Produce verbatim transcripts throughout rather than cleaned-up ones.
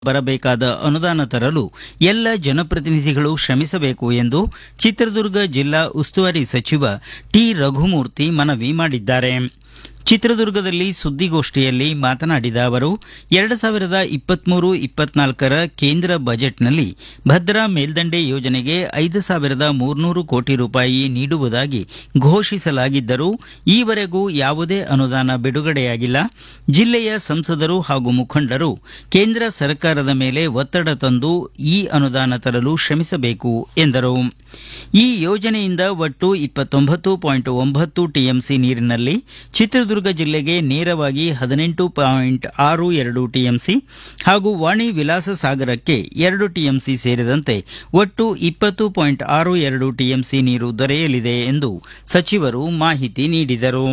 ಬರಬೇಕಾದ ಅನುದಾನ ತರಲು ಎಲ್ಲ ಜನಪ್ರತಿನಿಧಿಗಳು ಶ್ರಮಿಸಬೇಕು ಎಂದು ಚಿತ್ರದುರ್ಗ ಜಿಲ್ಲಾ ಉಸ್ತುವಾರಿ ಸಚಿವ ಟಿ ರಘುಮೂರ್ತಿ ಮನವಿ ಮಾಡಿದ್ದಾರೆ. ಚಿತ್ರದುರ್ಗದಲ್ಲಿ ಸುದ್ದಿಗೋಷ್ಠಿಯಲ್ಲಿ ಮಾತನಾಡಿದ ಅವರು ಎರಡು ಸಾವಿರದ ಇಪ್ಪತ್ಮೂರು ಇಪ್ಪತ್ನಾಲ್ಕರ ಕೇಂದ್ರ ಬಜೆಟ್ನಲ್ಲಿ ಭದ್ರಾ ಮೇಲ್ದಂಡೆ ಯೋಜನೆಗೆ ಐದು ಸಾವಿರದ ಮೂರ್ನೂರು ಕೋಟಿ ರೂಪಾಯಿ ನೀಡುವುದಾಗಿ ಘೋಷಿಸಲಾಗಿದ್ದರೂ ಈವರೆಗೂ ಯಾವುದೇ ಅನುದಾನ ಬಿಡುಗಡೆಯಾಗಿಲ್ಲ. ಜಿಲ್ಲೆಯ ಸಂಸದರು ಹಾಗೂ ಮುಖಂಡರು ಕೇಂದ್ರ ಸರ್ಕಾರದ ಮೇಲೆ ಒತ್ತಡ ತಂದು ಈ ಅನುದಾನ ತರಲು ಶ್ರಮಿಸಬೇಕು ಎಂದರು. ಈ ಯೋಜನೆಯಿಂದ ಒಟ್ಟು ಇಪ್ಪತ್ತೊಂಬತ್ತು ಪಾಯಿಂಟ್ ಒಂಬತ್ತು ಟಿಎಂಸಿ ನೀರಿನಲ್ಲಿ ಚಿತ್ರದುರ್ಗ ಜಿಲ್ಲೆಗೆ ನೇರವಾಗಿ ಹದಿನೆಂಟು ಪಾಯಿಂಟ್ ಆರು ಎರಡು ಟಿಎಂಸಿ ಹಾಗೂ ವಾಣಿ ವಿಲಾಸ ಸಾಗರಕ್ಕೆ ಎರಡು ಟಿಎಂಸಿ ಸೇರಿದಂತೆ ಒಟ್ಟು ಇಪ್ಪತ್ತು ಪಾಯಿಂಟ್ ಆರು ಎರಡು ಟಿಎಂಸಿ ನೀರು ದೊರೆಯಲಿದೆ ಎಂದು ಸಚಿವರು ಮಾಹಿತಿ ನೀಡಿದರು.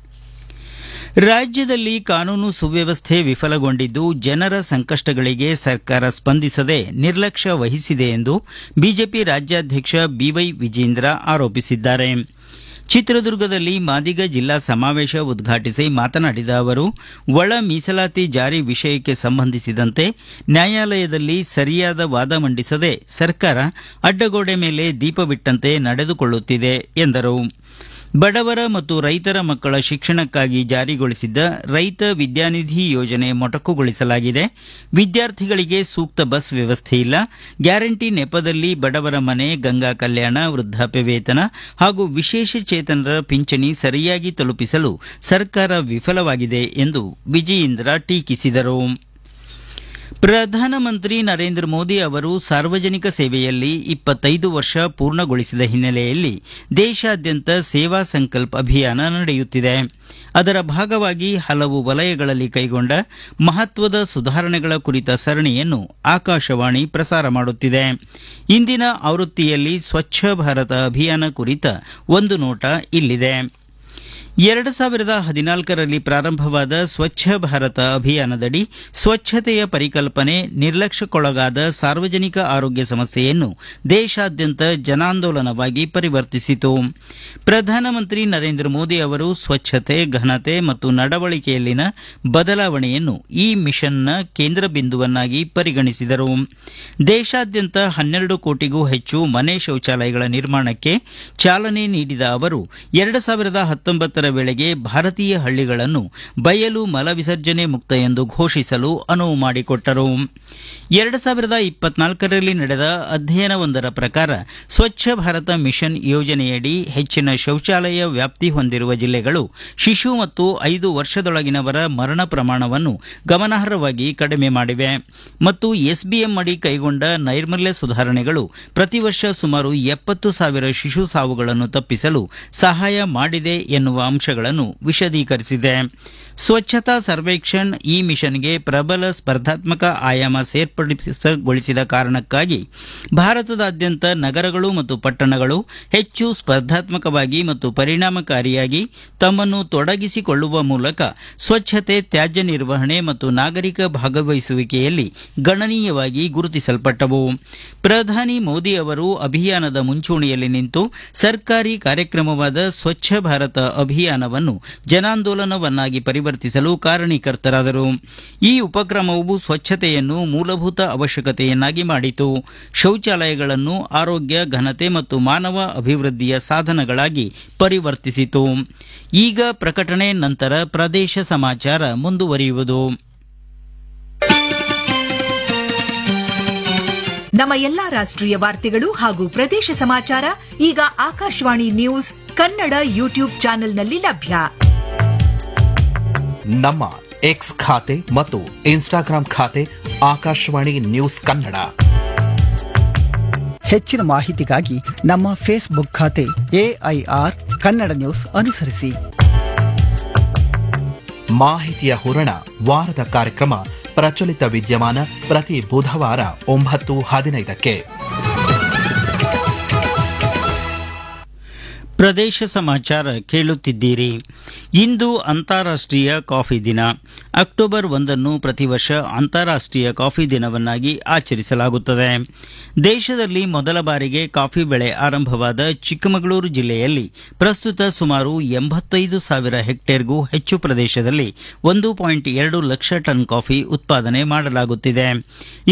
ರಾಜ್ಯದಲ್ಲಿ ಕಾನೂನು ಸುವ್ಯವಸ್ಥೆ ವಿಫಲಗೊಂಡಿದ್ದು ಜನರ ಸಂಕಷ್ಟಗಳಿಗೆ ಸರ್ಕಾರ ಸ್ಪಂದಿಸದೆ ನಿರ್ಲಕ್ಷ್ಯ ವಹಿಸಿದೆ ಎಂದು ಬಿಜೆಪಿ ರಾಜ್ಯಾಧ್ಯಕ್ಷ ಬಿವೈ ವಿಜೇಂದ್ರ ಆರೋಪಿಸಿದ್ದಾರೆ. ಚಿತ್ರದುರ್ಗದಲ್ಲಿ ಮಾದಿಗ ಜಿಲ್ಲಾ ಸಮಾವೇಶ ಉದ್ಘಾಟಿಸಿ ಮಾತನಾಡಿದ ಅವರು ಒಳ ಮೀಸಲಾತಿ ಜಾರಿ ವಿಷಯಕ್ಕೆ ಸಂಬಂಧಿಸಿದಂತೆ ನ್ಯಾಯಾಲಯದಲ್ಲಿ ಸರಿಯಾದ ವಾದ ಮಂಡಿಸದೆ ಸರ್ಕಾರ ಅಡ್ಡಗೋಡೆ ಮೇಲೆ ದೀಪ ಬಿಟ್ಟಂತೆ ನಡೆದುಕೊಳ್ಳುತ್ತಿದೆ ಎಂದರು. ಬಡವರ ಮತ್ತು ರೈತರ ಮಕ್ಕಳ ಶಿಕ್ಷಣಕ್ಕಾಗಿ ಜಾರಿಗೊಳಿಸಿದ್ದ ರೈತ ವಿದ್ಯಾನಿಧಿ ಯೋಜನೆ ಮೊಟಕುಗೊಳಿಸಲಾಗಿದೆ. ವಿದ್ಯಾರ್ಥಿಗಳಿಗೆ ಸೂಕ್ತ ಬಸ್ ವ್ಯವಸ್ಥೆ ಇಲ್ಲ. ಗ್ಯಾರಂಟಿ ನೆಪದಲ್ಲಿ ಬಡವರ ಮನೆ, ಗಂಗಾ ಕಲ್ಯಾಣ, ವೃದ್ಧಾಪ್ಯ ವೇತನ ಹಾಗೂ ವಿಶೇಷ ಚೇತನರ ಪಿಂಚಣಿ ಸರಿಯಾಗಿ ತಲುಪಿಸಲು ಸರ್ಕಾರ ವಿಫಲವಾಗಿದೆ ಎಂದು ವಿಜಯೇಂದ್ರ ಟೀಕಿಸಿದರು. ಪ್ರಧಾನಮಂತ್ರಿ ನರೇಂದ್ರ ಮೋದಿ ಅವರು ಸಾರ್ವಜನಿಕ ಸೇವೆಯಲ್ಲಿ ಇಪ್ಪತ್ತೈದು ವರ್ಷ ಪೂರ್ಣಗೊಳಿಸಿದ ಹಿನ್ನೆಲೆಯಲ್ಲಿ ದೇಶಾದ್ಯಂತ ಸೇವಾ ಸಂಕಲ್ಪ ಅಭಿಯಾನ ನಡೆಯುತ್ತಿದೆ. ಅದರ ಭಾಗವಾಗಿ ಹಲವು ವಲಯಗಳಲ್ಲಿ ಕೈಗೊಂಡ ಮಹತ್ವದ ಸುಧಾರಣೆಗಳ ಕುರಿತ ಸರಣಿಯನ್ನು ಆಕಾಶವಾಣಿ ಪ್ರಸಾರ ಮಾಡುತ್ತಿದೆ. ಇಂದಿನ ಆವೃತ್ತಿಯಲ್ಲಿ ಸ್ವಚ್ಛ ಭಾರತ ಅಭಿಯಾನ ಕುರಿತ ಒಂದು ನೋಟ ಇಲ್ಲಿದೆ. ಎರಡು ಸಾವಿರದ ಹದಿನಾಲ್ಕರಲ್ಲಿ ಪ್ರಾರಂಭವಾದ ಸ್ವಚ್ಛ ಭಾರತ ಅಭಿಯಾನದಡಿ ಸ್ವಚ್ಛತೆಯ ಪರಿಕಲ್ಪನೆ ನಿರ್ಲಕ್ಷ್ಯಕ್ಕೊಳಗಾದ ಸಾರ್ವಜನಿಕ ಆರೋಗ್ಯ ಸಮಸ್ಯೆಯನ್ನು ದೇಶಾದ್ಯಂತ ಜನಾಂದೋಲನವಾಗಿ ಪರಿವರ್ತಿಸಿತು. ಪ್ರಧಾನಮಂತ್ರಿ ನರೇಂದ್ರ ಮೋದಿ ಅವರು ಸ್ವಚ್ಛತೆ, ಘನತೆ ಮತ್ತು ನಡವಳಿಕೆಯಲ್ಲಿನ ಬದಲಾವಣೆಯನ್ನು ಈ ಮಿಷನ್ನ ಕೇಂದ್ರ ಬಿಂದುವನ್ನಾಗಿ ಪರಿಗಣಿಸಿದರು. ದೇಶಾದ್ಯಂತ ಹನ್ನೆರಡು ಕೋಟಿಗೂ ಹೆಚ್ಚು ಮನೆ ಶೌಚಾಲಯಗಳ ನಿರ್ಮಾಣಕ್ಕೆ ಚಾಲನೆ ನೀಡಿದ ಅವರು ಎರಡು ಸಾವಿರದ ಹತ್ತೊಂಬತ್ತರ ವೇಳೆಗೆ ಭಾರತೀಯ ಹಳ್ಳಿಗಳನ್ನು ಬಯಲು ಮಲ ವಿಸರ್ಜನೆ ಮುಕ್ತ ಎಂದು ಘೋಷಿಸಲು ಅನುವು ಮಾಡಿಕೊಟ್ಟರು. ಎರಡು ಸಾವಿರದ ಇಪ್ಪತ್ನಾಲ್ಕರಲ್ಲಿ ನಡೆದ ಅಧ್ಯಯನವೊಂದರ ಪ್ರಕಾರ ಸ್ವಚ್ಛ ಭಾರತ ಮಿಷನ್ ಯೋಜನೆಯಡಿ ಹೆಚ್ಚಿನ ಶೌಚಾಲಯ ವ್ಯಾಪ್ತಿ ಹೊಂದಿರುವ ಜಿಲ್ಲೆಗಳು ಶಿಶು ಮತ್ತು ಐದು ವರ್ಷದೊಳಗಿನವರ ಮರಣ ಪ್ರಮಾಣವನ್ನು ಗಮನಾರ್ಹವಾಗಿ ಕಡಿಮೆ ಮಾಡಿವೆ ಮತ್ತು ಎಸ್ಬಿಎಂ ಅಡಿ ಕೈಗೊಂಡ ನೈರ್ಮಲ್ಯ ಸುಧಾರಣೆಗಳು ಪ್ರತಿ ವರ್ಷ ಸುಮಾರು ಎಪ್ಪತ್ತು ಸಾವಿರ ಶಿಶು ಸಾವುಗಳನ್ನು ತಪ್ಪಿಸಲು ಸಹಾಯ ಮಾಡಿದೆ ಎನ್ನುವ ಅಂಶಗಳನ್ನು ವಿಶದೀಕರಿಸಿದೆ. ಸ್ವಚ್ಛತಾ ಸರ್ವೇಕ್ಷಣ್ ಈ ಮಿಷನ್ಗೆ ಪ್ರಬಲ ಸ್ಪರ್ಧಾತ್ಮಕ ಆಯಾಮ ಸೇರ್ಪಡೆಗೊಳಿಸಿದ ಕಾರಣಕ್ಕಾಗಿ ಭಾರತದಾದ್ಯಂತ ನಗರಗಳು ಮತ್ತು ಪಟ್ಟಣಗಳು ಹೆಚ್ಚು ಸ್ಪರ್ಧಾತ್ಮಕವಾಗಿ ಮತ್ತು ಪರಿಣಾಮಕಾರಿಯಾಗಿ ತಮ್ಮನ್ನು ತೊಡಗಿಸಿಕೊಳ್ಳುವ ಮೂಲಕ ಸ್ವಚ್ಛತೆ, ತ್ಯಾಜ್ಯ ನಿರ್ವಹಣೆ ಮತ್ತು ನಾಗರಿಕ ಭಾಗವಹಿಸುವಿಕೆಯಲ್ಲಿ ಗಣನೀಯವಾಗಿ ಗುರುತಿಸಲ್ಪಟ್ಟವು. ಪ್ರಧಾನಿ ಮೋದಿ ಅವರು ಅಭಿಯಾನದ ಮುಂಚೂಣಿಯಲ್ಲಿ ನಿಂತು ಸರ್ಕಾರಿ ಕಾರ್ಯಕ್ರಮವಾದ ಸ್ವಚ್ಛ ಭಾರತ ಅಭಿಯಾನವನ್ನು ಜನಾಂದೋಲನವನ್ನಾಗಿ ಪರಿವರ್ತಿಸಲು ಕಾರಣೀಕರ್ತರಾದರು. ಈ ಉಪಕ್ರಮವು ಸ್ವಚ್ಛತೆಯನ್ನು ಮೂಲಭೂತ ಅವಶ್ಯಕತೆಯನ್ನಾಗಿ ಮಾಡಿತು. ಶೌಚಾಲಯಗಳನ್ನು ಆರೋಗ್ಯ, ಘನತೆ ಮತ್ತು ಮಾನವ ಅಭಿವೃದ್ಧಿಯ ಸಾಧನಗಳಾಗಿ ಪರಿವರ್ತಿಸಿತು. ಈಗ ಪ್ರಕಟಣೆ ನಂತರ ಪ್ರದೇಶ ಸಮಾಚಾರ ಮುಂದುವರಿಯುವುದು. ನಮ್ಮ ಎಲ್ಲಾ ರಾಷ್ಟ್ರೀಯ ವಾರ್ತೆಗಳು ಹಾಗೂ ಪ್ರದೇಶ ಸಮಾಚಾರ ಈಗ ಆಕಾಶವಾಣಿ ನ್ಯೂಸ್ ಕನ್ನಡ ಯೂಟ್ಯೂಬ್ ಚಾನೆಲ್ನಲ್ಲಿ ಲಭ್ಯ. ನಮ್ಮ ಎಕ್ಸ್ ಖಾತೆ ಮತ್ತು ಇನ್ಸ್ಟಾಗ್ರಾಂ ಖಾತೆ ಆಕಾಶವಾಣಿ ನ್ಯೂಸ್ ಕನ್ನಡ. ಹೆಚ್ಚಿನ ಮಾಹಿತಿಗಾಗಿ ನಮ್ಮ ಫೇಸ್ಬುಕ್ ಖಾತೆ ಎಐಆರ್ ಕನ್ನಡ ನ್ಯೂಸ್ ಅನುಸರಿಸಿ. ಮಾಹಿತಿಯ ಹೂರಣ ವಾರದ ಕಾರ್ಯಕ್ರಮ ಪ್ರಚಲಿತ ವಿದ್ಯಮಾನ ಪ್ರತಿ ಬುಧವಾರ ಒಂಬತ್ತು ಹದಿನೈದಕ್ಕೆ. ಪ್ರದೇಶ ಸಮಾಚಾರ ಕೇಳುತ್ತಿದ್ದೀರಿ. ಇಂದು ಅಂತಾರಾಷ್ಟ್ರೀಯ ಕಾಫಿ ದಿನ. ಅಕ್ಟೋಬರ್ ಒಂದನ್ನು ಪ್ರತಿ ವರ್ಷ ಅಂತಾರಾಷ್ಟ್ರೀಯ ಕಾಫಿ ದಿನವನ್ನಾಗಿ ಆಚರಿಸಲಾಗುತ್ತದೆ. ದೇಶದಲ್ಲಿ ಮೊದಲ ಬಾರಿಗೆ ಕಾಫಿ ಬೆಳೆ ಆರಂಭವಾದ ಚಿಕ್ಕಮಗಳೂರು ಜಿಲ್ಲೆಯಲ್ಲಿ ಪ್ರಸ್ತುತ ಸುಮಾರು ಎಂಬತ್ತೈದು ಸಾವಿರ ಹೆಕ್ಟೇರ್ಗೂ ಹೆಚ್ಚು ಪ್ರದೇಶದಲ್ಲಿ ಒಂದು ಪಾಯಿಂಟ್ ಎರಡು ಲಕ್ಷ ಟನ್ ಕಾಫಿ ಉತ್ಪಾದನೆ ಮಾಡಲಾಗುತ್ತಿದೆ.